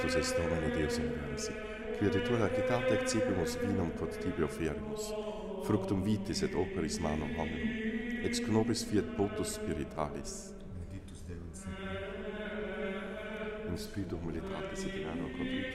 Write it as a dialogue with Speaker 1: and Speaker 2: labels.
Speaker 1: Tus est Domini Deus universi, quia de tua lactate accipimus vinum quod tibi offerimus, fructum vitis et operis manum hominum, ex nobis fiat potus spiritualis.
Speaker 2: Benedictus Deus.
Speaker 1: In spiritu humilitatis et in animo contrito